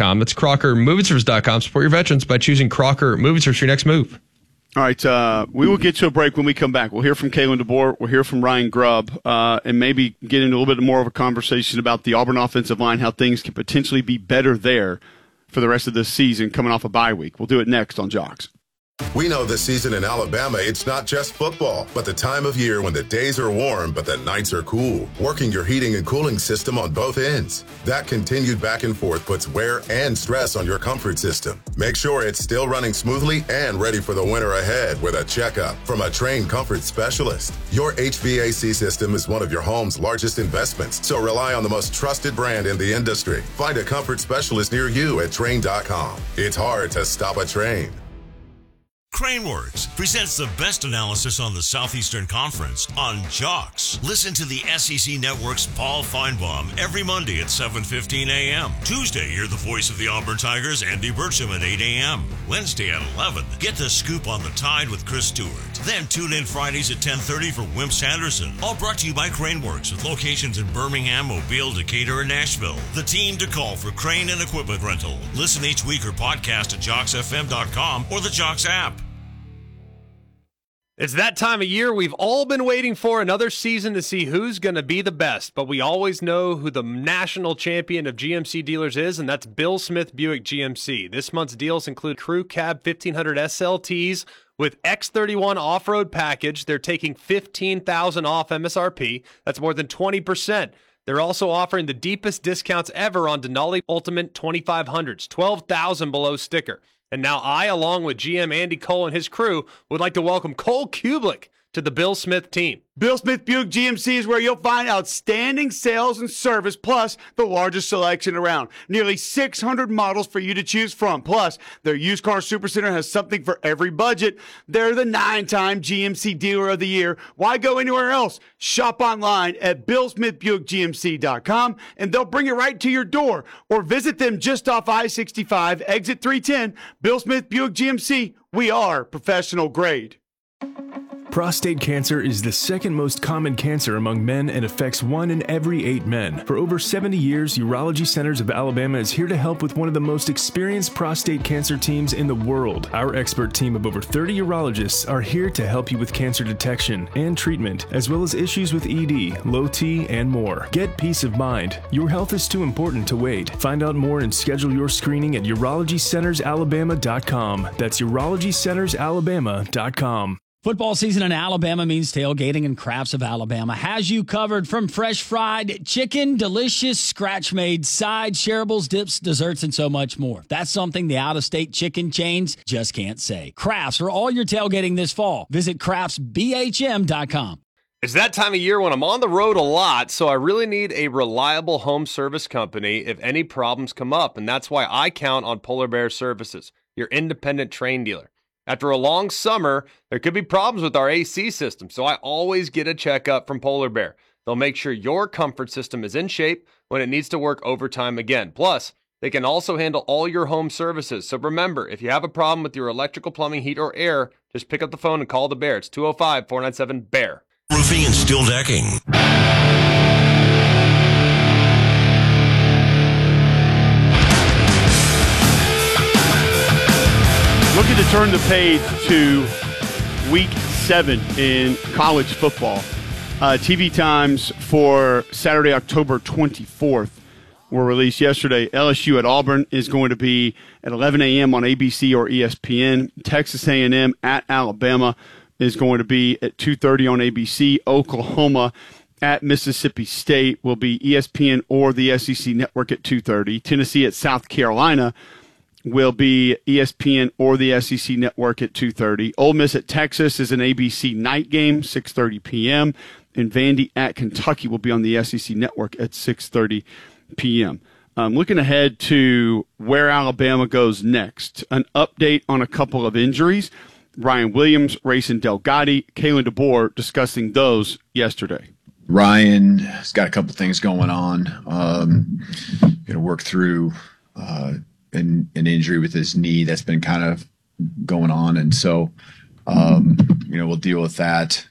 CrockerMovieService.com. That's CrockerMovieService.com. Support your veterans by choosing Crocker Movie Service for your next move. All right, we will get to a break when we come back. We'll hear from Kalen DeBoer. We'll hear from Ryan Grubb, and maybe get into a little bit more of a conversation about the Auburn offensive line, how things could potentially be better there for the rest of this season coming off a bye week. We'll do it next on Jocks. We know this season in Alabama, it's not just football, but the time of year when the days are warm, but the nights are cool. Working your heating and cooling system on both ends. That continued back and forth puts wear and stress on your comfort system. Make sure it's still running smoothly and ready for the winter ahead with a checkup from a trained comfort specialist. Your HVAC system is one of your home's largest investments, so rely on the most trusted brand in the industry. Find a comfort specialist near you at Trane.com. It's hard to stop a train. Craneworks presents the best analysis on the Southeastern Conference on Jocks. Listen to the SEC Network's Paul Feinbaum every Monday at 7:15 a.m. Tuesday, hear the voice of the Auburn Tigers, Andy Burcham, at 8 a.m. Wednesday at 11, get the scoop on the Tide with Chris Stewart. Then tune in Fridays at 10:30 for Wimp Sanderson. All brought to you by Craneworks with locations in Birmingham, Mobile, Decatur, and Nashville. The team to call for crane and equipment rental. Listen each week or podcast at JocksFM.com or the Jocks app. It's that time of year we've all been waiting for, another season to see who's going to be the best. But we always know who the national champion of GMC dealers is, and that's Bill Smith Buick GMC. This month's deals include Crew Cab 1500 SLTs with X31 off-road package. They're taking $15,000 off MSRP. That's more than 20%. They're also offering the deepest discounts ever on Denali Ultimate 2500s, $12,000 below sticker. And now I, along with GM Andy Cole and his crew, would like to welcome Cole Kublik to the Bill Smith team. Bill Smith Buick GMC is where you'll find outstanding sales and service, plus the largest selection around. Nearly 600 models for you to choose from. Plus, their used car supercenter has something for every budget. They're the 9-time GMC Dealer of the Year. Why go anywhere else? Shop online at BillSmithBuickGMC.com, and they'll bring it right to your door. Or visit them just off I-65, exit 310. Bill Smith Buick GMC, we are professional grade. Prostate cancer is the second most common cancer among men and affects 1 in every 8 men. For over 70 years, Urology Centers of Alabama is here to help with one of the most experienced prostate cancer teams in the world. Our expert team of over 30 urologists are here to help you with cancer detection and treatment, as well as issues with ED, low T, and more. Get peace of mind. Your health is too important to wait. Find out more and schedule your screening at UrologyCentersAlabama.com. That's UrologyCentersAlabama.com. Football season in Alabama means tailgating, and Crafts of Alabama has you covered. From fresh fried chicken, delicious scratch-made sides, shareables, dips, desserts, and so much more. That's something the out-of-state chicken chains just can't say. Crafts for all your tailgating this fall. Visit craftsbhm.com. It's that time of year when I'm on the road a lot, so I really need a reliable home service company if any problems come up, and that's why I count on Polar Bear Services, your independent train dealer. After a long summer, there could be problems with our AC system, so I always get a checkup from Polar Bear. They'll make sure your comfort system is in shape when it needs to work overtime again. Plus, they can also handle all your home services. So remember, if you have a problem with your electrical, plumbing, heat, or air, just pick up the phone and call the Bear. It's 205-497-BEAR. Roofing and steel decking. Looking to turn the page to Week 7 in college football. TV times for Saturday, October 24th were released yesterday. LSU at Auburn is going to be at 11 a.m. on ABC or ESPN. Texas A&M at Alabama is going to be at 2:30 on ABC. Oklahoma at Mississippi State will be ESPN or the SEC Network at 2:30. Tennessee at South Carolina will be ESPN or the SEC Network at 2:30. Ole Miss at Texas is an ABC night game, 6:30 p.m. And Vandy at Kentucky will be on the SEC Network at 6:30 p.m. Looking ahead to where Alabama goes next, an update on a couple of injuries. Ryan Williams, Rayson Delgatti, Kalen DeBoer discussing those yesterday. Ryan has got a couple things going on. Going to work through an injury with his knee that's been kind of going on. And so, we'll deal with that.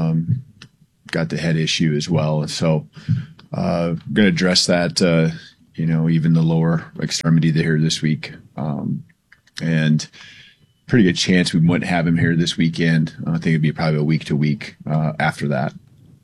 Got the head issue as well. And so, going to address that, even the lower extremity there this week. And pretty good chance we wouldn't have him here this weekend. I think it'd be probably a week to week after that.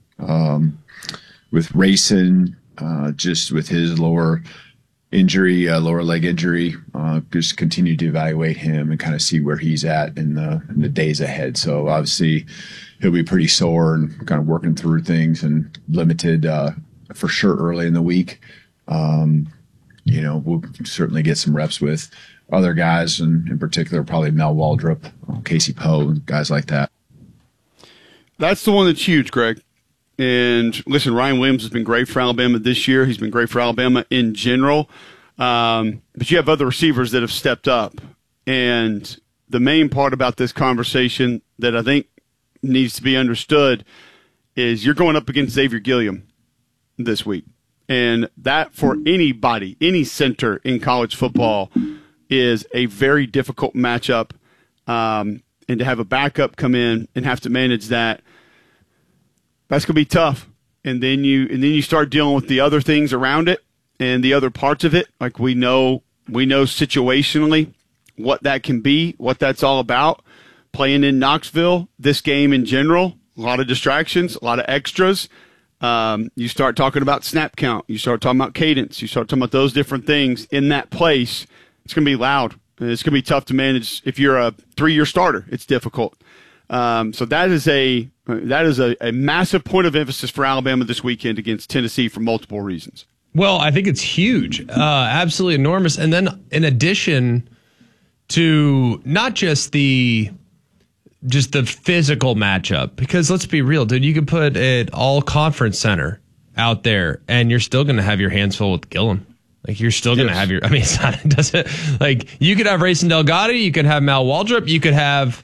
With Rayson, just with his lower leg injury, just continue to evaluate him and kind of see where he's at in the days ahead. So obviously he'll be pretty sore and kind of working through things and limited for sure early in the week. We'll certainly get some reps with other guys, and in particular probably Mel Waldrop, Casey Poe, and guys like that. That's the one that's huge, Greg. And listen, Ryan Williams has been great for Alabama this year. He's been great for Alabama in general. But you have other receivers that have stepped up. And the main part about this conversation that I think needs to be understood is you're going up against Xavier Gilliam this week. And that, for anybody, any center in college football, is a very difficult matchup. And to have a backup come in and have to manage that, that's going to be tough. And then you start dealing with the other things around it and the other parts of it. Like we know situationally what that can be, what that's all about. Playing in Knoxville, this game in general, a lot of distractions, a lot of extras. You start talking about snap count. You start talking about cadence. You start talking about those different things in that place. It's going to be loud. It's going to be tough to manage. If you're a 3-year starter, it's difficult. So that is a massive point of emphasis for Alabama this weekend against Tennessee for multiple reasons. Well, I think it's huge, absolutely enormous. And then in addition to not just the physical matchup, because let's be real, dude, you could put an all-conference center out there and you're still going to have your hands full with Gillum. Like, you're still going to have it doesn't, like, you could have Rayson Delgado, you could have Mal Waldrop, you could have,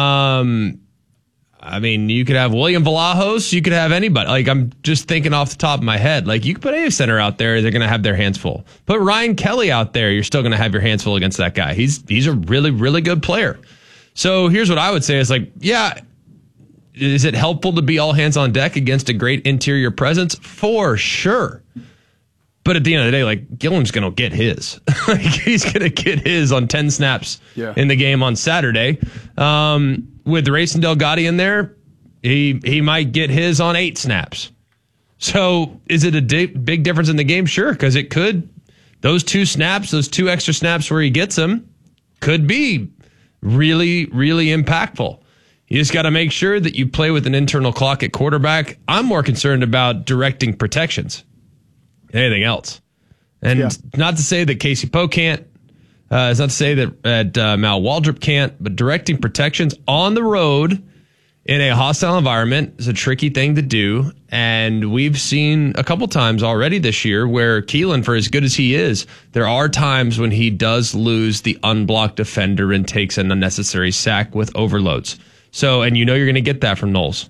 you could have William Vlahos, you could have anybody. Like, I'm just thinking off the top of my head. Like, you could put any center out there, they're going to have their hands full. Put Ryan Kelly out there, you're still going to have your hands full against that guy. He's a really, really good player. So here's what I would say is, like, yeah, is it helpful to be all hands on deck against a great interior presence? For sure. But at the end of the day, like, Gillum's going to get his. Like, he's going to get his on 10 snaps in the game on Saturday. With Rayson Delgado in there, he might get his on 8 snaps. So is it a big difference in the game? Sure, because it could. Those 2 snaps, those 2 extra snaps where he gets them could be really, really impactful. You just got to make sure that you play with an internal clock at quarterback. I'm more concerned about directing protections than anything else. And not to say that Casey Poe can't. It's not to say that Mal Waldrop can't. But directing protections on the road in a hostile environment is a tricky thing to do. And we've seen a couple times already this year where Keelan, for as good as he is, there are times when he does lose the unblocked defender and takes an unnecessary sack with overloads. So, and you're going to get that from Knowles.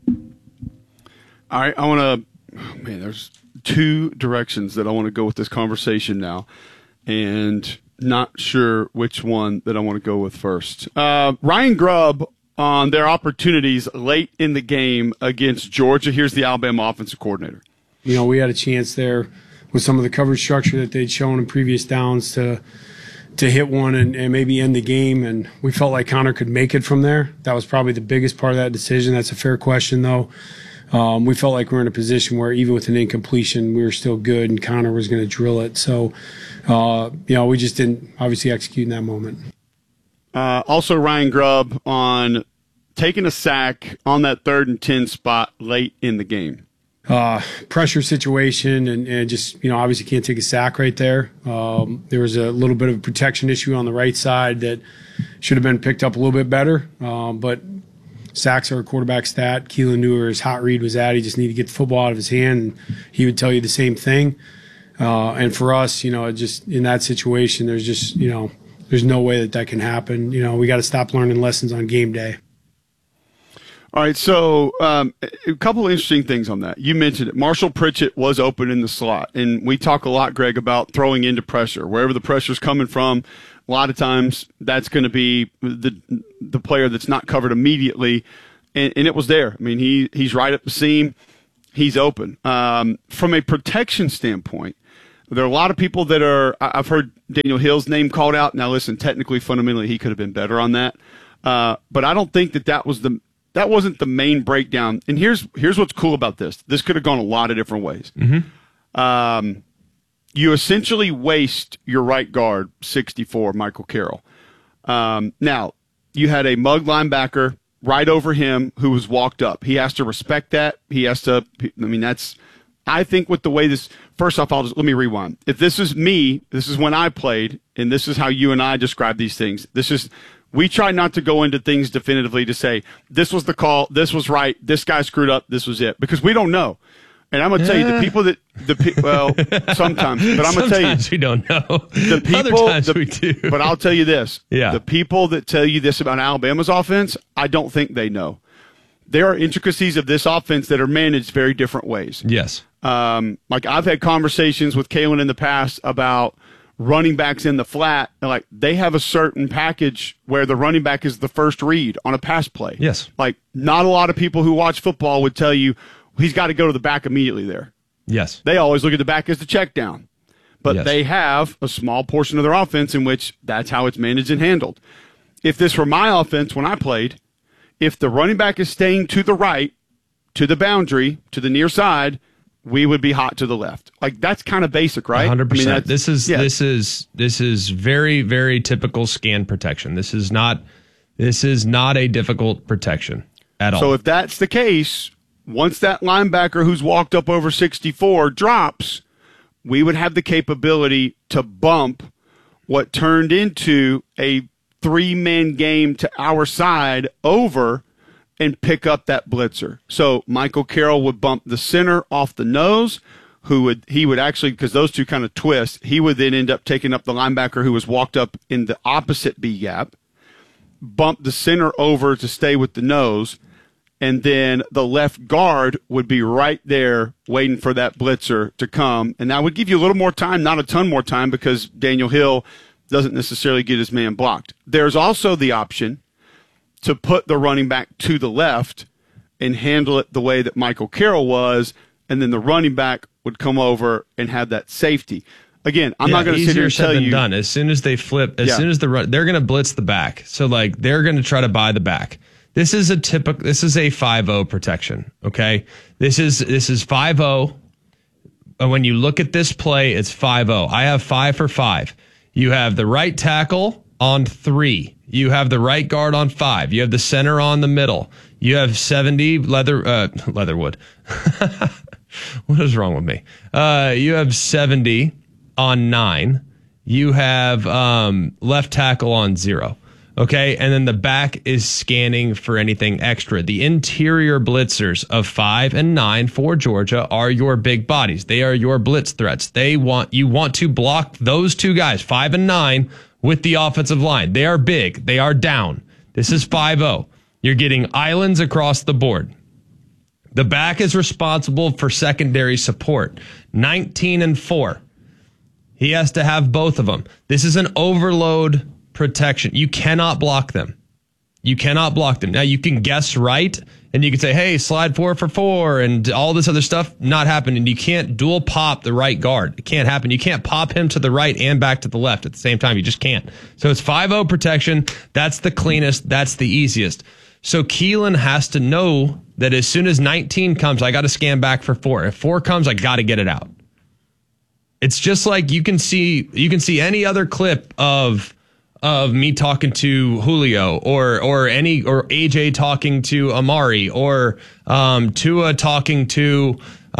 All right, I want to, there's 2 directions that I want to go with this conversation now, and not sure which one that I want to go with first. Ryan Grubb on their opportunities late in the game against Georgia. Here's the Alabama offensive coordinator. We had a chance there with some of the coverage structure that they'd shown in previous downs to hit one and maybe end the game, and we felt like Connor could make it from there. That was probably the biggest part of that decision. That's a fair question, though. We felt like we were in a position where even with an incompletion, we were still good, and Connor was going to drill it. So, we just didn't obviously execute in that moment. Also, Ryan Grubb on taking a sack on that 3rd and 10 spot late in the game. Pressure situation and just, obviously can't take a sack right there. There was a little bit of a protection issue on the right side that should have been picked up a little bit better. But sacks are a quarterback stat. Keelan knew where his hot read was at. He just needed to get the football out of his hand, and he would tell you the same thing. And for us, just in that situation, there's just, there's no way that can happen. We got to stop learning lessons on game day. All right, so a couple of interesting things on that. You mentioned it. Marshall Pritchett was open in the slot, and we talk a lot, Greg, about throwing into pressure. Wherever the pressure's coming from, a lot of times that's going to be the player that's not covered immediately, and it was there. I mean, he's right up the seam. He's open. From a protection standpoint, there are a lot of people that are. I've heard Daniel Hill's name called out. Now, listen, technically, fundamentally, he could have been better on that. But I don't think that wasn't the main breakdown. And here's what's cool about this. This could have gone a lot of different ways. Mm-hmm. You essentially waste your right guard, 64, Michael Carroll. Now, you had a mug linebacker right over him who was walked up. He has to respect that. He has to. I mean, that's. I think with the way this. First off, let me rewind. If this is me, this is when I played, and this is how you and I describe these things. We try not to go into things definitively to say, this was the call, this was right, this guy screwed up, this was it. Because we don't know. And I'm going to tell you, the people that, sometimes, but I'm going to tell you. Sometimes we don't know. The people, Other times we do. But I'll tell you this. Yeah. The people that tell you this about Alabama's offense, I don't think they know. There are intricacies of this offense that are managed very different ways. Yes. Like I've had conversations with Kalen in the past about running backs in the flat. Like they have a certain package where the running back is the first read on a pass play. Yes. Like not a lot of people who watch football would tell you he's got to go to the back immediately there. Yes. They always look at the back as the check down. But Yes. they have a small portion of their offense in which that's how it's managed and handled. If this were my offense when I played, if the running back is staying to the right, to the boundary, to the near side, we would be hot to the left. Like that's kind of basic, right? 100%. I mean, This is very, very typical scan protection. This is not a difficult protection at all. So if that's the case, once that linebacker who's walked up over 64 drops, we would have the capability to bump what turned into a 3-man game to our side over and pick up that blitzer. So Michael Carroll would bump the center off the nose, he would actually, because those two kind of twist, he would then end up taking up the linebacker who was walked up in the opposite B gap, bump the center over to stay with the nose, and then the left guard would be right there waiting for that blitzer to come. And that would give you a little more time, not a ton more time, because Daniel Hill doesn't necessarily get his man blocked. There's also the option to put the running back to the left and handle it the way that Michael Carroll was, and then the running back would come over and have that safety. Again, I'm not going to sit here and tell you. Done. As soon as they flip, soon as they're going to blitz the back. So like they're going to try to buy the back. This is a 5-0 protection. Okay, this is 5-0. When you look at this play, it's 5-0. I have 5 for 5. You have the right tackle on 3. You have the right guard on 5. You have the center on the middle. You have 70 Leatherwood. What is wrong with me? You have 70 on 9. You have left tackle on 0. Okay, and then the back is scanning for anything extra. The interior blitzers of 5 and 9 for Georgia are your big bodies. They are your blitz threats. You want to block those two guys, 5 and 9, with the offensive line. They are big. They are down. This is 5-0. You're getting islands across the board. The back is responsible for secondary support. 19 and 4. He has to have both of them. This is an overload protection. You cannot block them. You cannot block them. Now you can guess right and you can say, hey, slide 4 for 4 and all this other stuff. Not happening. You can't dual pop the right guard. It can't happen. You can't pop him to the right and back to the left at the same time. You just can't. So it's 5-0 protection. That's the cleanest. That's the easiest. So Keelan has to know that as soon as 19 comes, I got to scan back for 4. If 4 comes, I got to get it out. It's just like you can see any other clip of me talking to Julio or AJ talking to Amari or Tua talking to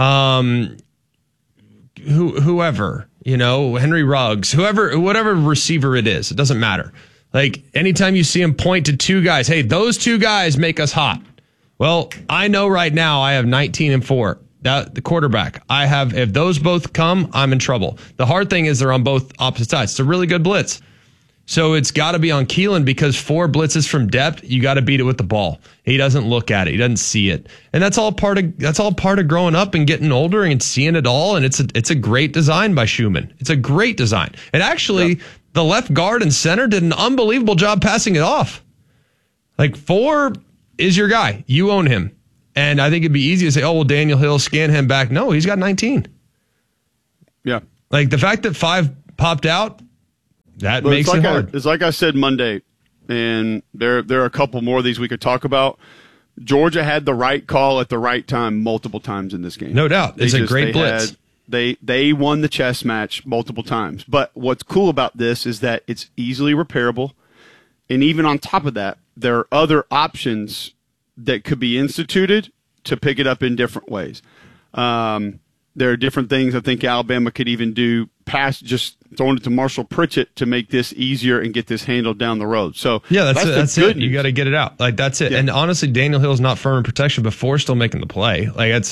whoever, Henry Ruggs, whatever receiver it is, it doesn't matter. Like anytime you see him point to 2 guys, hey, those 2 guys make us hot. Well, I know right now I have 19 and 4. The quarterback I have, if those both come, I'm in trouble. The hard thing is they're on both opposite sides. It's a really good blitz. So it's got to be on Keelan because 4 blitzes from depth, you got to beat it with the ball. He doesn't look at it. He doesn't see it. And that's all part of growing up and getting older and seeing it all. And it's a great design by Schumann. It's a great design. And actually, the left guard and center did an unbelievable job passing it off. Like 4 is your guy. You own him. And I think it'd be easy to say, oh, well, Daniel Hill, scan him back. No, he's got 19. Yeah. Like the fact that 5 popped out, that makes it hard. It's like I said Monday, and there are a couple more of these we could talk about. Georgia had the right call at the right time multiple times in this game. No doubt. It's a great blitz. They won the chess match multiple times. But what's cool about this is that it's easily repairable. And even on top of that, there are other options that could be instituted to pick it up in different ways. There are different things I think Alabama could even do past just throwing it to Marshall Pritchett to make this easier and get this handled down the road. So yeah, that's it. You got to get it out. Like that's it. Yeah. And honestly, Daniel Hill's not firm in protection before still making the play.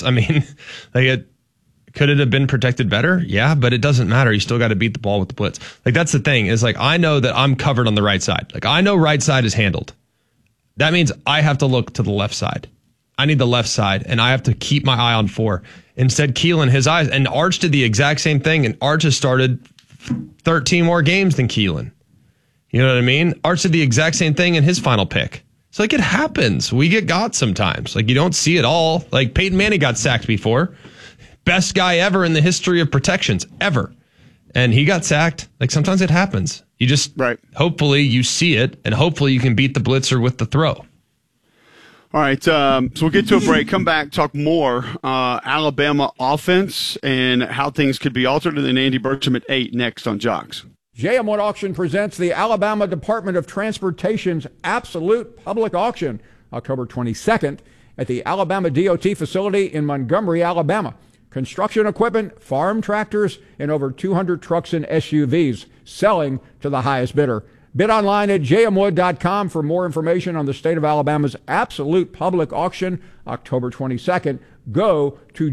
Could it have been protected better? Yeah, but it doesn't matter. You still got to beat the ball with the blitz. Like that's the thing is like I know that I'm covered on the right side. Like I know right side is handled. That means I have to look to the left side. I need the left side, and I have to keep my eye on 4. Instead, Keelan, his eyes, and Arch did the exact same thing, and Arch has started 13 more games than Keelan. You know what I mean? Arch did the exact same thing in his final pick. So, like, it happens. We get got sometimes. Like, you don't see it all. Like, Peyton Manning got sacked before. Best guy ever in the history of protections, ever. And he got sacked. Like, sometimes it happens. You just, hopefully you see it, and hopefully you can beat the blitzer with the throw. All right, so we'll get to a break, come back, talk more Alabama offense and how things could be altered, and then Andy Burcham at 8 next on Jocks. JM Wood Auction presents the Alabama Department of Transportation's Absolute Public Auction, October 22nd at the Alabama DOT facility in Montgomery, Alabama. Construction equipment, farm tractors, and over 200 trucks and SUVs selling to the highest bidder. Bid online at jmwood.com for more information on the state of Alabama's Absolute Public Auction, October 22nd. Go to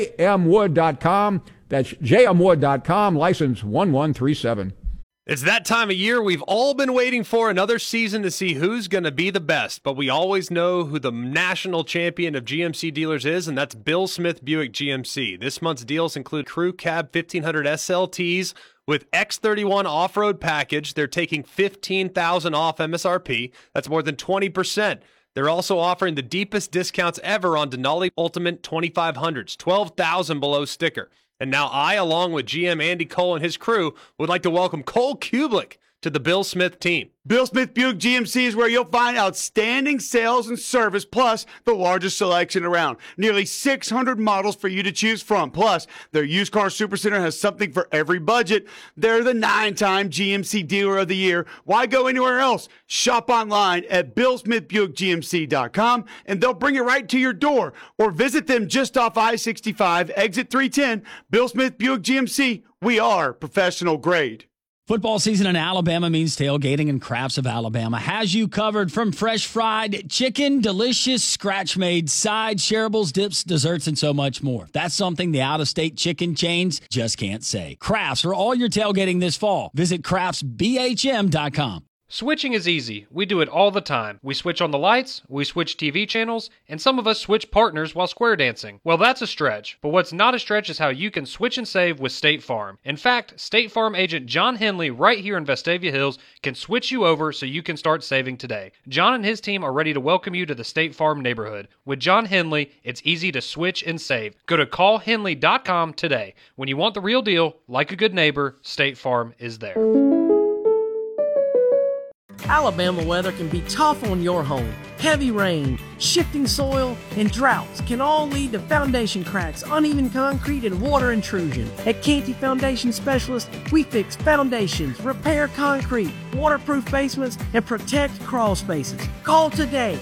jmwood.com. That's jmwood.com, license 1137. It's that time of year we've all been waiting for, another season to see who's going to be the best. But we always know who the national champion of GMC dealers is, and that's Bill Smith Buick GMC. This month's deals include Crew Cab 1500 SLTs with X31 off-road package. They're taking $15,000 off MSRP. That's more than 20%. They're also offering the deepest discounts ever on Denali Ultimate 2500s, $12,000 below sticker. And now I, along with GM Andy Cole and his crew, would like to welcome Cole Kublik to the Bill Smith team. Bill Smith Buick GMC is where you'll find outstanding sales and service, plus the largest selection around. Nearly 600 models for you to choose from. Plus, their used car supercenter has something for every budget. They're the 9-time GMC Dealer of the Year. Why go anywhere else? Shop online at BillSmithBuickGMC.com, and they'll bring it right to your door. Or visit them just off I-65, exit 310. Bill Smith Buick GMC, we are professional grade. Football season in Alabama means tailgating, and Crafts of Alabama has you covered from fresh fried chicken, delicious scratch-made sides, shareables, dips, desserts, and so much more. That's something the out-of-state chicken chains just can't say. Crafts for all your tailgating this fall. Visit craftsbhm.com. Switching is easy. We do it all the time. We switch on the lights, we switch TV channels, and some of us switch partners while square dancing. Well, that's a stretch. But what's not a stretch is how you can switch and save with State Farm. In fact, State Farm agent John Henley right here in Vestavia Hills can switch you over so you can start saving today. John and his team are ready to welcome you to the State Farm neighborhood. With John Henley, it's easy to switch and save. Go to callhenley.com today. When you want the real deal, like a good neighbor, State Farm is there. Alabama weather can be tough on your home. Heavy rain, shifting soil, and droughts can all lead to foundation cracks, uneven concrete, and water intrusion. At Canty Foundation Specialists, we fix foundations, repair concrete, waterproof basements, and protect crawl spaces. Call today,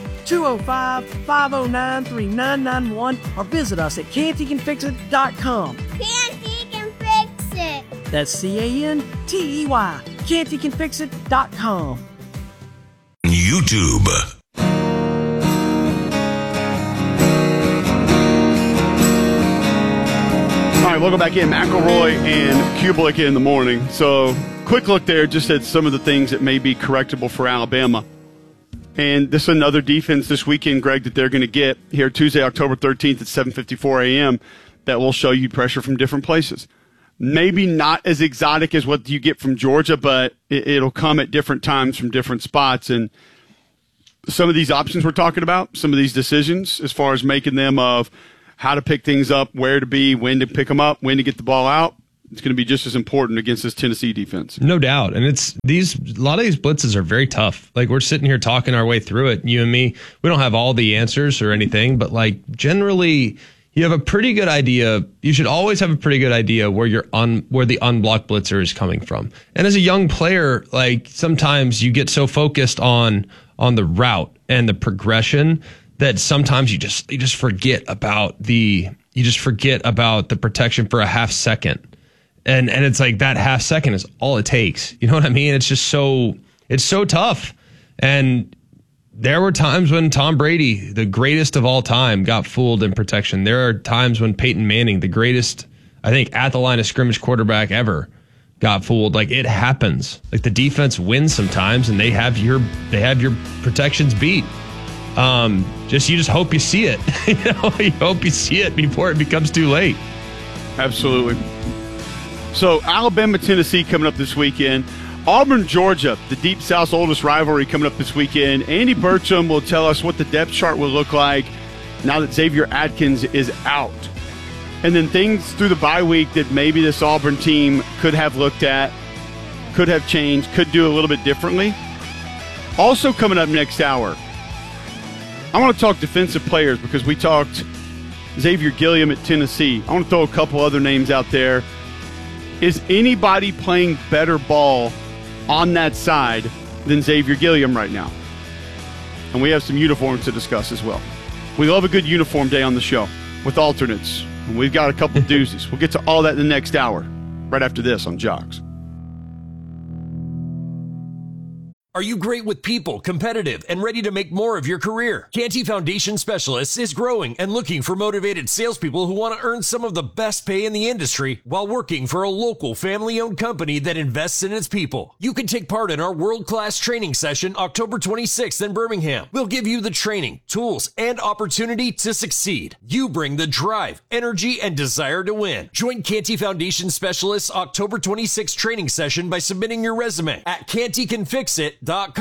205-509-3991, or visit us at cantycanfixit.com. Canty can fix it. That's Cantey, cantycanfixit.com. YouTube. All right, welcome back in. McElroy and Kublik in the morning. So, quick look there just at some of the things that may be correctable for Alabama. And this is another defense this weekend, Greg, that they're going to get here Tuesday, October 13th at 7:54 a.m. that will show you pressure from different places. Maybe not as exotic as what you get from Georgia, but it'll come at different times from different spots. And some of these options we're talking about, some of these decisions as far as making them of how to pick things up, where to be, when to pick them up, when to get the ball out, it's going to be just as important against this Tennessee defense. No doubt. And a lot of these blitzes are very tough. Like, we're sitting here talking our way through it, you and me. We don't have all the answers or anything, but like, generally, you have a pretty good idea. You should always have a pretty good idea where where the unblocked blitzer is coming from. And as a young player, like, sometimes you get so focused on the route and the progression that sometimes you just forget about the protection for a half second. And it's like that half second is all it takes. You know what I mean? It's just it's so tough. And there were times when Tom Brady, the greatest of all time, got fooled in protection. There are times when Peyton Manning, the greatest, I think, at the line of scrimmage quarterback ever, got fooled. Like, it happens. Like, the defense wins sometimes, and they have your protections beat. You just hope you see it. You hope you see it before it becomes too late. Absolutely. So, Alabama, Tennessee coming up this weekend. Auburn, Georgia, the Deep South's oldest rivalry coming up this weekend. Andy Burcham will tell us what the depth chart will look like now that Xavier Atkins is out. And then things through the bye week that maybe this Auburn team could have looked at, could have changed, could do a little bit differently. Also coming up next hour, I want to talk defensive players because we talked Xavier Gilliam at Tennessee. I want to throw a couple other names out there. Is anybody playing better ball on that side than Xavier Gilliam right now? And we have some uniforms to discuss as well. We love a good uniform day on the show with alternates. And we've got a couple doozies. We'll get to all that in the next hour, right after this on Jocks. Are you great with people, competitive, and ready to make more of your career? Canty Foundation Specialists is growing and looking for motivated salespeople who want to earn some of the best pay in the industry while working for a local family-owned company that invests in its people. You can take part in our world-class training session October 26th in Birmingham. We'll give you the training, tools, and opportunity to succeed. You bring the drive, energy, and desire to win. Join Canty Foundation Specialists October 26th training session by submitting your resume at cantycanfixit.com.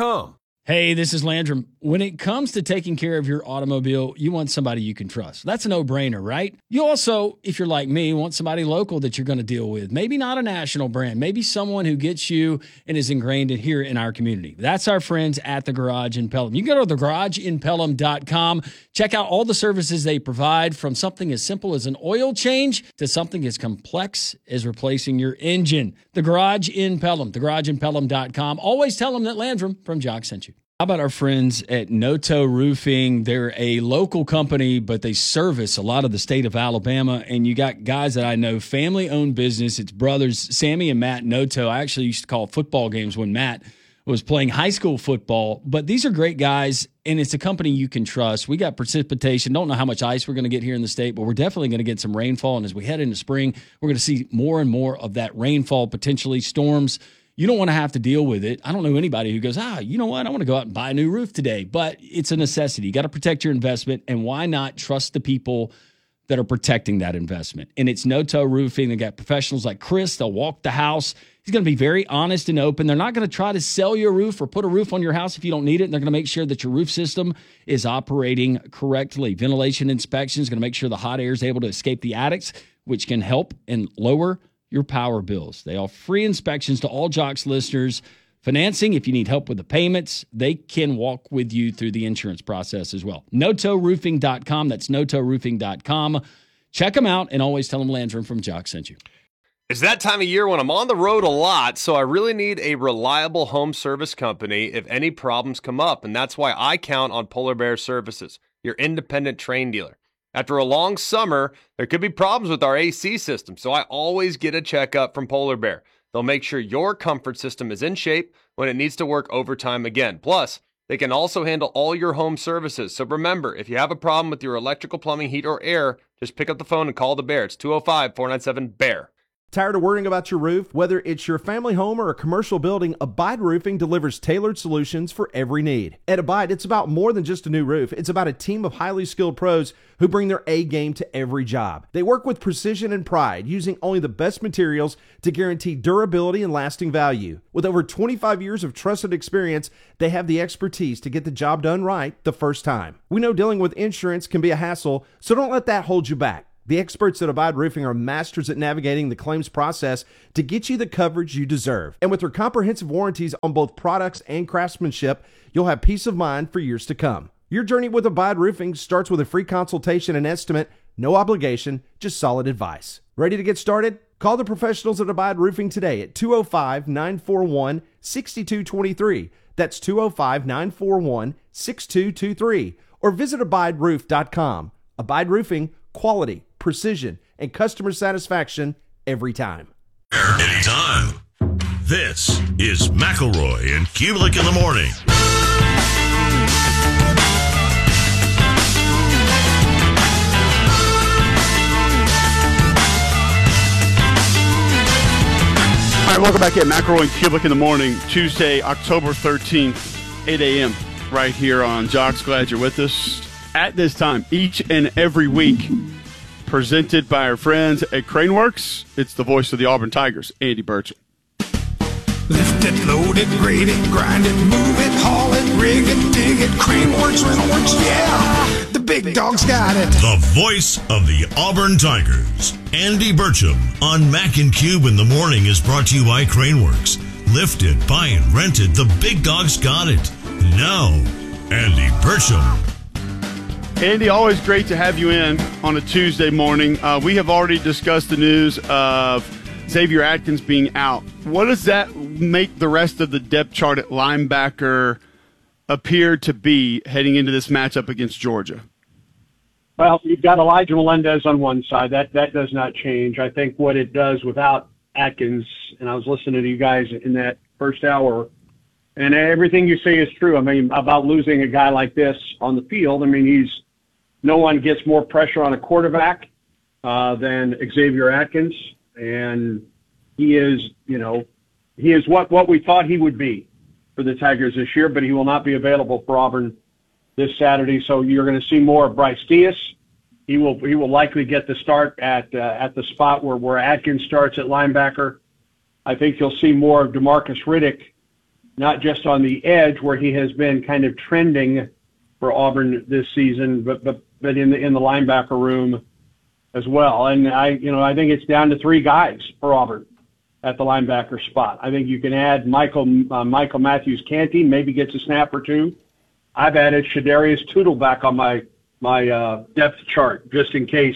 Hey, this is Landrum. When it comes to taking care of your automobile, you want somebody you can trust. That's a no-brainer, right? You also, if you're like me, want somebody local that you're going to deal with. Maybe not a national brand. Maybe someone who gets you and is ingrained here in our community. That's our friends at The Garage in Pelham. You can go to thegarageinpelham.com. Check out all the services they provide, from something as simple as an oil change to something as complex as replacing your engine. The Garage in Pelham, thegarageinpelham.com. Always tell them that Landrum from Jock sent you. How about our friends at Noto Roofing? They're a local company, but they service a lot of the state of Alabama. And you got guys that I know, family-owned business. It's brothers, Sammy and Matt Noto. I actually used to call football games when Matt was playing high school football. But these are great guys, and it's a company you can trust. We got precipitation. Don't know how much ice we're going to get here in the state, but we're definitely going to get some rainfall. And as we head into spring, we're going to see more and more of that rainfall, potentially storms. You don't want to have to deal with it. I don't know anybody who goes, you know what? I want to go out and buy a new roof today. But it's a necessity. You got to protect your investment. And why not trust the people that are protecting that investment? And it's Noto Roofing. They got professionals like Chris. They'll walk the house. He's going to be very honest and open. They're not going to try to sell you a roof or put a roof on your house if you don't need it. And they're going to make sure that your roof system is operating correctly. Ventilation inspection is going to make sure the hot air is able to escape the attics, which can help and lower your power bills. They offer free inspections to all Jocks listeners. Financing, if you need help with the payments, they can walk with you through the insurance process as well. NotoRoofing.com. That's NotoRoofing.com. Check them out, and always tell them Landrum from Jocks sent you. It's that time of year when I'm on the road a lot, so I really need a reliable home service company if any problems come up, and that's why I count on Polar Bear Services, your independent Trane dealer. After a long summer, there could be problems with our AC system, so I always get a checkup from Polar Bear. They'll make sure your comfort system is in shape when it needs to work overtime again. Plus, they can also handle all your home services. So remember, if you have a problem with your electrical, plumbing, heat, or air, just pick up the phone and call the Bear. It's 205-497-BEAR. Tired of worrying about your roof? Whether it's your family home or a commercial building, Abide Roofing delivers tailored solutions for every need. At Abide, it's about more than just a new roof. It's about a team of highly skilled pros who bring their A game to every job. They work with precision and pride, using only the best materials to guarantee durability and lasting value. With over 25 years of trusted experience, they have the expertise to get the job done right the first time. We know dealing with insurance can be a hassle, so don't let that hold you back. The experts at Abide Roofing are masters at navigating the claims process to get you the coverage you deserve. And with their comprehensive warranties on both products and craftsmanship, you'll have peace of mind for years to come. Your journey with Abide Roofing starts with a free consultation and estimate, no obligation, just solid advice. Ready to get started? Call the professionals at Abide Roofing today at 205-941-6223. That's 205-941-6223. Or visit abideroof.com. Abide Roofing, quality, precision, and customer satisfaction every time. Anytime. This is McElroy and Kubelik in the morning. All right, welcome back at McElroy and Kubelik in the morning, Tuesday, October 13th, 8 a.m., right here on Jocks. Glad you're with us at this time, each and every week, presented by our friends at Craneworks. It's the voice of the Auburn Tigers, Andy Burcham. Lift it, load it, grade it, grind it, move it, haul it, rig it, dig it, Craneworks, Rentalworks, yeah, the big dog's got it. The voice of the Auburn Tigers, Andy Burcham, on Mac and Cube in the morning is brought to you by Craneworks. Lifted, buy and rented, the big dog's got it. Now, Andy Burcham. Andy, always great to have you in on a Tuesday morning. We have already discussed the news of Xavier Atkins being out. What does that make the rest of the depth chart at linebacker appear to be heading into this matchup against Georgia? Well, you've got Elijah Melendez on one side. That does not change. I think what it does without Atkins, and I was listening to you guys in that first hour, and everything you say is true. I mean, about losing a guy like this on the field. I mean, no one gets more pressure on a quarterback than Xavier Atkins. And he is what we thought he would be for the Tigers this year, but he will not be available for Auburn this Saturday. So you're going to see more of Bryce Diaz. He will likely get the start at the spot where Atkins starts at linebacker. I think you'll see more of DeMarcus Riddick, not just on the edge where he has been kind of trending for Auburn this season, but in the linebacker room as well. And I think it's down to three guys for Auburn at the linebacker spot. I think you can add Michael Matthews-Canty, maybe gets a snap or two. I've added Shadarius Tootle back on my depth chart just in case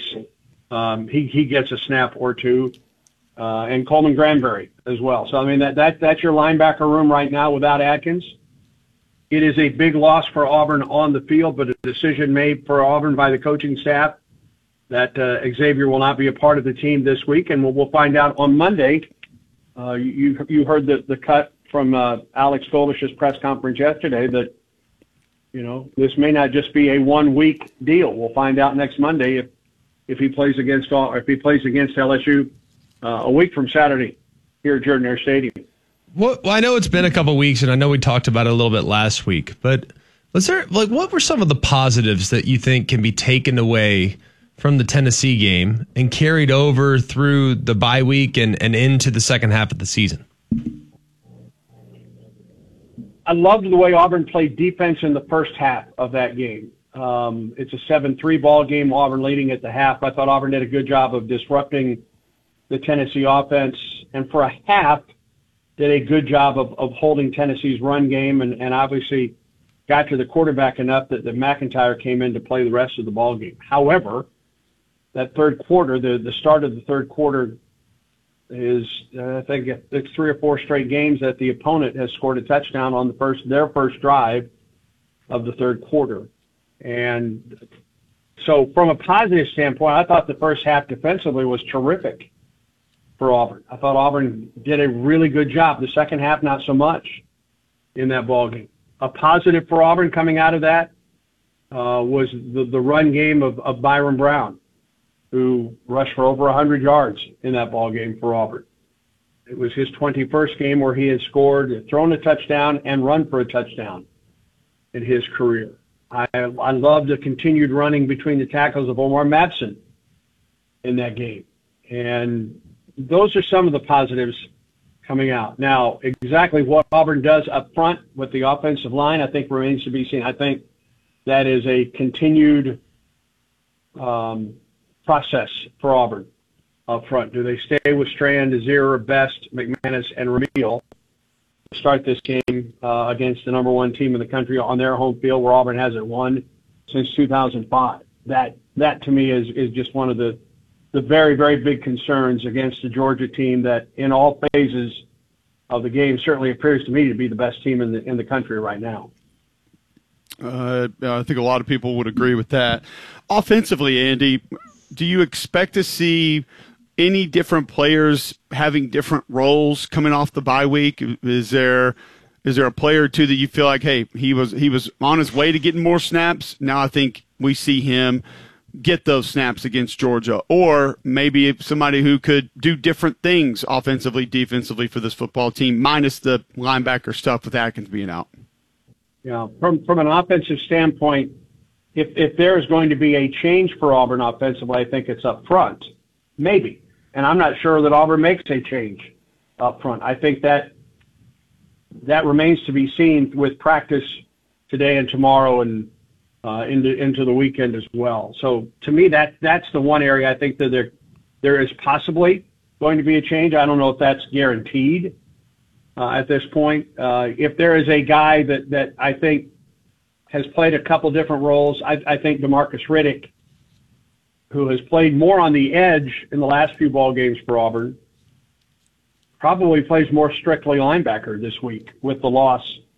he gets a snap or two, and Coleman Granberry as well. So I mean that's your linebacker room right now without Atkins. It is a big loss for Auburn on the field, but a decision made for Auburn by the coaching staff that Xavier will not be a part of the team this week, and we'll find out on Monday. You heard the cut from Alex Golish's press conference yesterday that this may not just be a 1 week deal. We'll find out next Monday if he plays against LSU a week from Saturday here at Jordan-Hare Stadium. Well, I know it's been a couple of weeks, and I know we talked about it a little bit last week, but what were some of the positives that you think can be taken away from the Tennessee game and carried over through the bye week and into the second half of the season? I loved the way Auburn played defense in the first half of that game. It's a 7-3 ball game, Auburn leading at the half. I thought Auburn did a good job of disrupting the Tennessee offense, and for a half did a good job of holding Tennessee's run game and obviously got to the quarterback enough that McIntyre came in to play the rest of the ball game. However, that third quarter, the start of the third quarter is, I think it's 3 or 4 straight games that the opponent has scored a touchdown on their first drive of the third quarter. And so from a positive standpoint, I thought the first half defensively was terrific for Auburn. I thought Auburn did a really good job. The second half, not so much in that ball game. A positive for Auburn coming out of that was the run game of Byron Brown, who rushed for over 100 yards in that ball game for Auburn. It was his 21st game where he had scored, thrown a touchdown, and run for a touchdown in his career. I loved the continued running between the tackles of Omar Madsen in that game. And those are some of the positives coming out. Now, exactly what Auburn does up front with the offensive line, I think remains to be seen. I think that is a continued process for Auburn up front. Do they stay with Strand, Azir, Best, McManus, and Ramil to start this game against the number one team in the country on their home field where Auburn hasn't won since 2005? That to me is just one of the very, very big concerns against the Georgia team that in all phases of the game certainly appears to me to be the best team in the country right now. I think a lot of people would agree with that. Offensively, Andy, do you expect to see any different players having different roles coming off the bye week? Is there a player or two that you feel like, hey, he was on his way to getting more snaps? Now I think we see him get those snaps against Georgia, or maybe somebody who could do different things offensively, defensively for this football team, minus the linebacker stuff with Atkins being out. Yeah, from an offensive standpoint, if there is going to be a change for Auburn offensively, I think it's up front, maybe. And I'm not sure that Auburn makes a change up front. I think that remains to be seen with practice today and tomorrow and into the weekend as well. So to me, that's the one area I think that there is possibly going to be a change. I don't know if that's guaranteed at this point. If there is a guy that I think has played a couple different roles, I think DeMarcus Riddick, who has played more on the edge in the last few ball games for Auburn, probably plays more strictly linebacker this week with the loss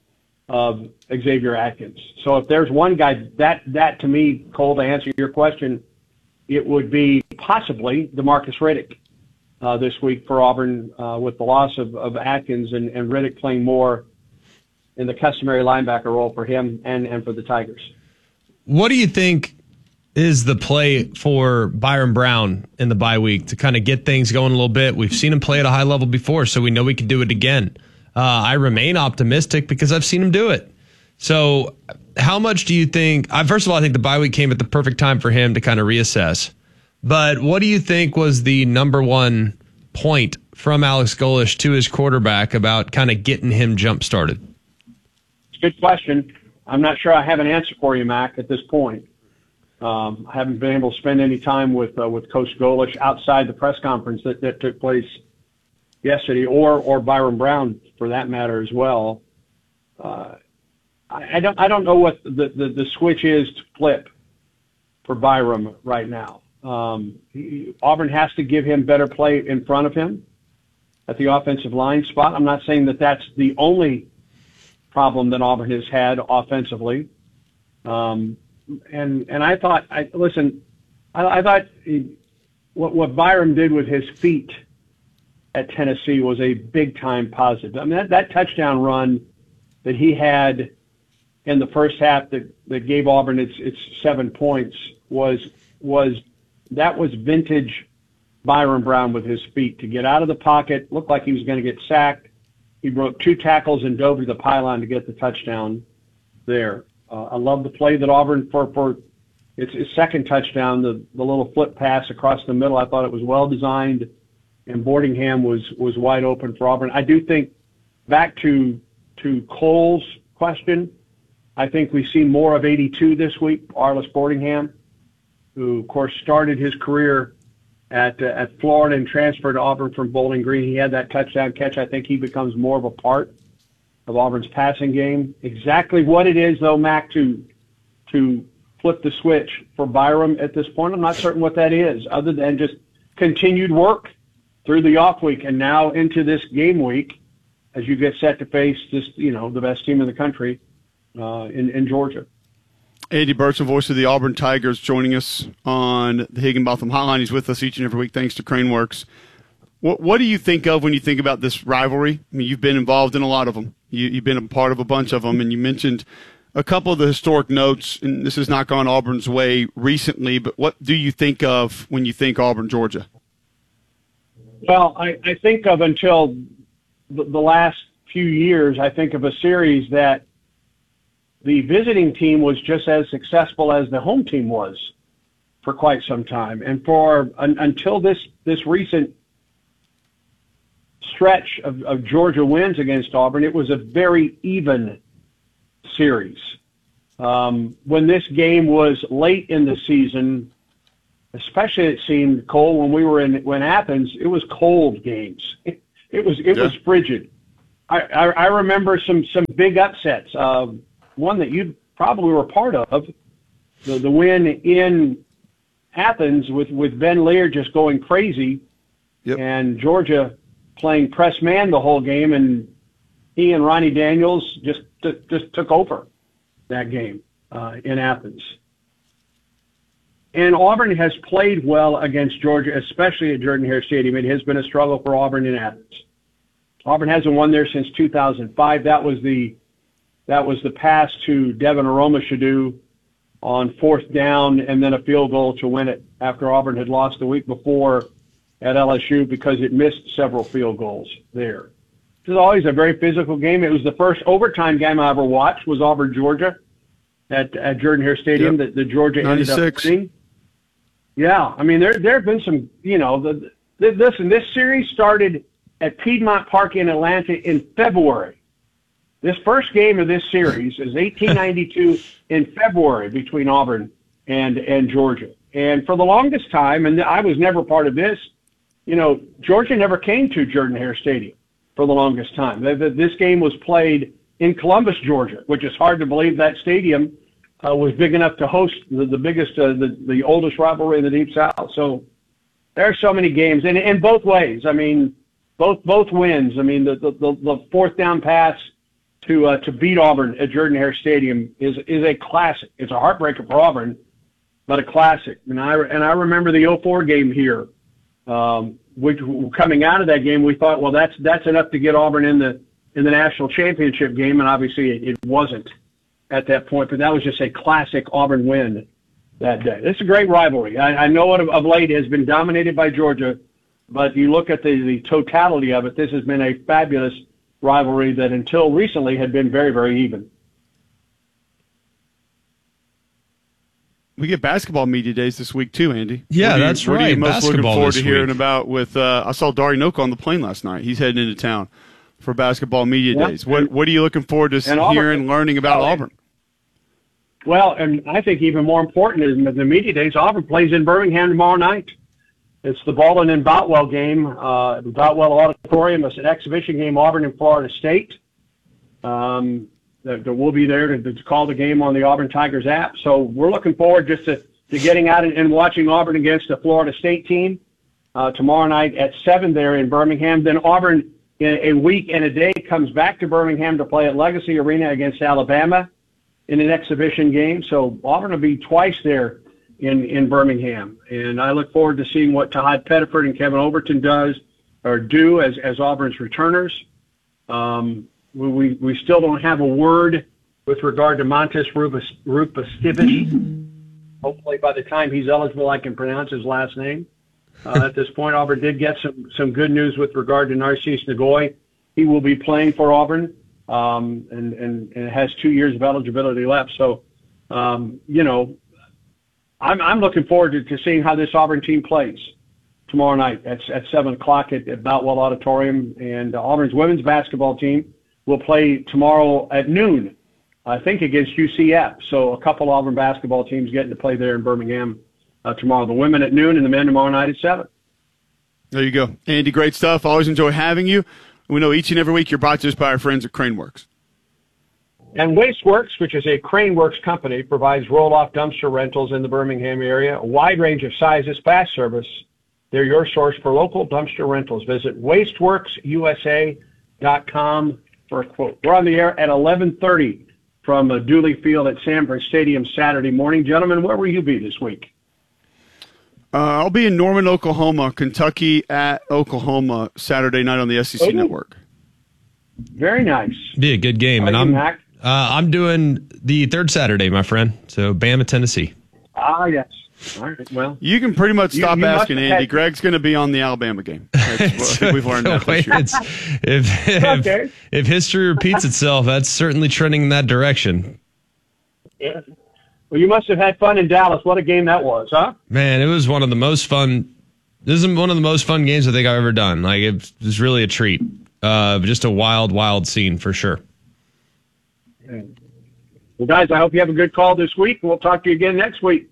of Xavier Atkins. So if there's one guy that to me, Cole, to answer your question, it would be possibly DeMarcus Riddick this week for Auburn with the loss of Atkins and Riddick playing more in the customary linebacker role for him and for the Tigers. What do you think is the play for Byron Brown in the bye week to kind of get things going a little bit? We've seen him play at a high level before, so we know we can do it again. I remain optimistic because I've seen him do it. So how much do you think, first of all, I think the bye week came at the perfect time for him to kind of reassess. But what do you think was the number one point from Alex Golesh to his quarterback about kind of getting him jump-started? It's a good question. I'm not sure I have an answer for you, Mac, at this point. I haven't been able to spend any time with Coach Golesh outside the press conference that took place yesterday, or Byron Brown for that matter as well. I don't know what the switch is to flip for Byram right now. Auburn has to give him better play in front of him at the offensive line spot. I'm not saying that that's the only problem that Auburn has had offensively. And I thought, I thought what Byram did with his feet at Tennessee was a big time positive. I mean, that touchdown run that he had in the first half that gave Auburn its 7 points was vintage Byron Brown with his feet to get out of the pocket, looked like he was going to get sacked. He broke 2 tackles and dove to the pylon to get the touchdown there. I love the play that Auburn for its second touchdown, the little flip pass across the middle. I thought it was well designed, and Boardingham was wide open for Auburn. I do think, back to Cole's question, I think we see more of 82 this week, Arlis Boardingham, who, of course, started his career at Florida and transferred to Auburn from Bowling Green. He had that touchdown catch. I think he becomes more of a part of Auburn's passing game. Exactly what it is, though, Mac, to flip the switch for Byram at this point, I'm not certain what that is, other than just continued work through the off week and now into this game week as you get set to face this, the best team in the country in Georgia. Andy Burcham, voice of the Auburn Tigers, joining us on the Higginbotham Hotline. He's with us each and every week thanks to Craneworks. What do you think of when you think about this rivalry? I mean, you've been involved in a lot of them. You've been a part of a bunch of them, and you mentioned a couple of the historic notes, and this has not gone Auburn's way recently, but what do you think of when you think Auburn, Georgia? Well, I think of, until the last few years, I think of a series that the visiting team was just as successful as the home team was for quite some time. And until this recent stretch of Georgia wins against Auburn, it was a very even series. When this game was late in the season, especially it seemed cold when we were when Athens. It was cold games. It was frigid. I remember some big upsets. One that you probably were part of, the win in Athens with Ben Lear just going crazy, and Georgia playing press man the whole game, and he and Ronnie Daniels just took over that game in Athens. And Auburn has played well against Georgia, especially at Jordan-Hare Stadium. It has been a struggle for Auburn in Athens. Auburn hasn't won there since 2005. That was the pass to Devin Aroma-Shadu on 4th down and then a field goal to win it after Auburn had lost the week before at LSU because it missed several field goals there. It was always a very physical game. It was the first overtime game I ever watched was Auburn-Georgia at Jordan-Hare Stadium that Georgia 96. ended up winning. Yeah, I mean, there have been some, this series started at Piedmont Park in Atlanta in February. This first game of this series is 1892 in February between Auburn and Georgia. And for the longest time, and I was never part of this, Georgia never came to Jordan-Hare Stadium for the longest time. This game was played in Columbus, Georgia, which is hard to believe that stadium was big enough to host the biggest, the oldest rivalry in the Deep South. So there are so many games, and in both ways. I mean, both wins. I mean, the 4th down pass to beat Auburn at Jordan-Hare Stadium is a classic. It's a heartbreaker for Auburn, but a classic. And I remember the 2004 game here, which coming out of that game, we thought, well, that's enough to get Auburn in the national championship game, and obviously it wasn't at that point. But that was just a classic Auburn win that day. It's a great rivalry. I know it of late has been dominated by Georgia, but you look at the totality of it, this has been a fabulous rivalry that until recently had been very, very even. We get basketball media days this week too, Andy. Yeah, that's right. What are you most basketball looking forward to hearing week. about with I saw Dari Noka on the plane last night. He's heading into town for basketball media days. What are you looking forward to hearing, learning about Auburn? Well, and I think even more important is the media days. Auburn plays in Birmingham tomorrow night. It's the Baldwin and Boutwell game, Boutwell Auditorium. It's an exhibition game, Auburn and Florida State. We'll be there to call the game on the Auburn Tigers app. So we're looking forward just to getting out and watching Auburn against the Florida State team tomorrow night at 7 there in Birmingham. Then Auburn, in a week and a day, comes back to Birmingham to play at Legacy Arena against Alabama in an exhibition game. So Auburn will be twice there in Birmingham. And I look forward to seeing what Todd Pettiford and Kevin Overton do as Auburn's returners. We still don't have a word with regard to Montes Rupestivic. Hopefully by the time he's eligible, I can pronounce his last name. At this point, Auburn did get some good news with regard to Narcisse Nagoy. He will be playing for Auburn and has 2 years of eligibility left. So, I'm looking forward to seeing how this Auburn team plays tomorrow night at 7 o'clock at Boutwell Auditorium. And Auburn's women's basketball team will play tomorrow at noon, I think, against UCF. So a couple Auburn basketball teams getting to play there in Birmingham tomorrow. The women at noon and the men tomorrow night at 7. There you go. Andy, great stuff. Always enjoy having you. We know each and every week you're brought to us by our friends at Craneworks. And Wasteworks, which is a Craneworks company, provides roll-off dumpster rentals in the Birmingham area, a wide range of sizes, fast service. They're your source for local dumpster rentals. Visit wasteworksusa.com for a quote. We're on the air at 11:30 from Dooley Field at Sanford Stadium Saturday morning. Gentlemen, where will you be this week? I'll be in Norman, Oklahoma, Kentucky at Oklahoma Saturday night on the SEC Network. Very nice. Be a good game. And I'm doing the third Saturday, my friend. So Bama, Tennessee. Ah, yes. All right. Well, you can pretty much stop asking, Andy. Greg's going to be on the Alabama game. I think we've learned that this year. If history repeats itself, that's certainly trending in that direction. Yeah. Well, you must have had fun in Dallas. What a game that was, huh? Man, it was one of the most fun. This is one of the most fun games I think I've ever done. Like, it was really a treat. Just a wild, wild scene for sure. Well, guys, I hope you have a good call this week. We'll talk to you again next week.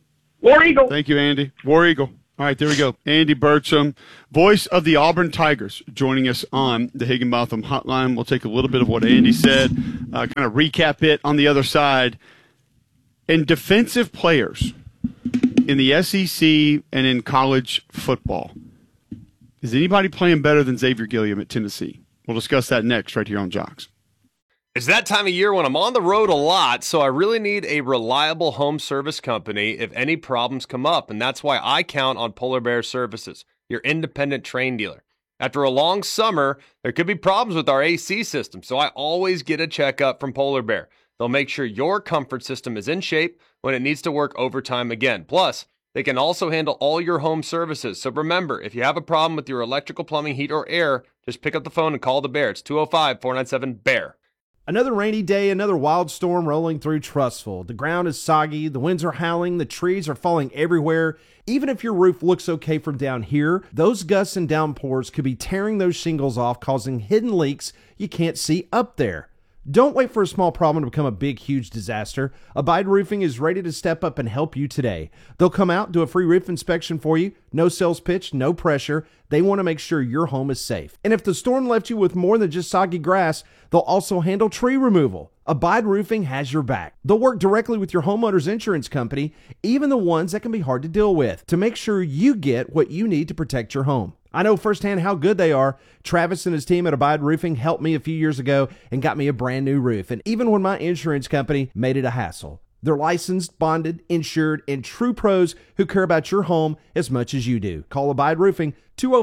War Eagle. Thank you, Andy. War Eagle. All right, there we go. Andy Burcham, voice of the Auburn Tigers, joining us on the Higginbotham Hotline. We'll take a little bit of what Andy said, kind of recap it on the other side. And defensive players in the SEC and in college football, is anybody playing better than Xavier Gilliam at Tennessee? We'll discuss that next right here on Jocks. It's that time of year when I'm on the road a lot, so I really need a reliable home service company if any problems come up, and that's why I count on Polar Bear Services, your independent Trane dealer. After a long summer, there could be problems with our AC system, so I always get a checkup from Polar Bear. They'll make sure your comfort system is in shape when it needs to work overtime again. Plus, they can also handle all your home services. So remember, if you have a problem with your electrical, plumbing, heat, or air, just pick up the phone and call the Bear. It's 205-497-BEAR. Another rainy day, another wild storm rolling through Trussville. The ground is soggy, the winds are howling, the trees are falling everywhere. Even if your roof looks okay from down here, those gusts and downpours could be tearing those shingles off, causing hidden leaks you can't see up there. Don't wait for a small problem to become a big, huge disaster. Abide Roofing is ready to step up and help you today. They'll come out, do a free roof inspection for you. No sales pitch, no pressure. They want to make sure your home is safe. And if the storm left you with more than just soggy grass, they'll also handle tree removal. Abide Roofing has your back. They'll work directly with your homeowner's insurance company, even the ones that can be hard to deal with, to make sure you get what you need to protect your home. I know firsthand how good they are. Travis and his team at Abide Roofing helped me a few years ago and got me a brand new roof. And even when my insurance company made it a hassle, they're licensed, bonded, insured, and true pros who care about your home as much as you do. Call Abide Roofing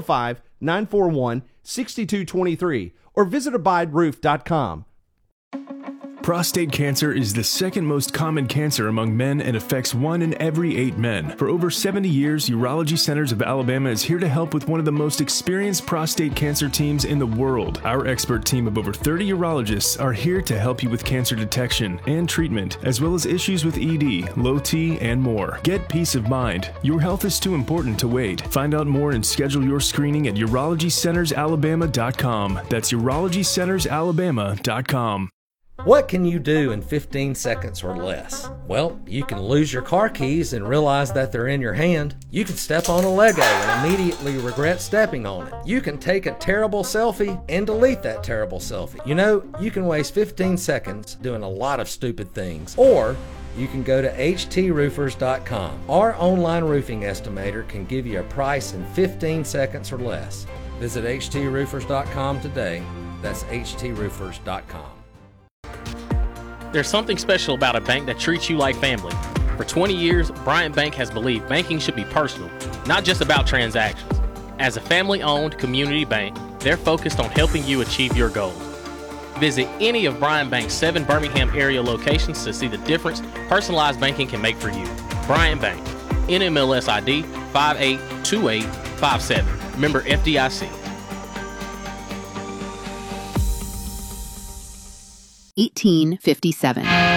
205-941-6223 or visit abideroof.com. Prostate cancer is the second most common cancer among men and affects 1 in every 8 men. For over 70 years, Urology Centers of Alabama is here to help with one of the most experienced prostate cancer teams in the world. Our expert team of over 30 urologists are here to help you with cancer detection and treatment, as well as issues with ED, low T, and more. Get peace of mind. Your health is too important to wait. Find out more and schedule your screening at urologycentersalabama.com. That's urologycentersalabama.com. What can you do in 15 seconds or less? Well, you can lose your car keys and realize that they're in your hand. You can step on a Lego and immediately regret stepping on it. You can take a terrible selfie and delete that terrible selfie. You know, you can waste 15 seconds doing a lot of stupid things. Or you can go to HTRoofers.com. Our online roofing estimator can give you a price in 15 seconds or less. Visit HTRoofers.com today. That's HTRoofers.com. There's something special about a bank that treats you like family. For 20 years, Bryant Bank has believed banking should be personal, not just about transactions. As a family-owned community bank, they're focused on helping you achieve your goals. Visit any of Bryant Bank's 7 Birmingham area locations to see the difference personalized banking can make for you. Bryant Bank, NMLS ID 582857. Member FDIC. 1857.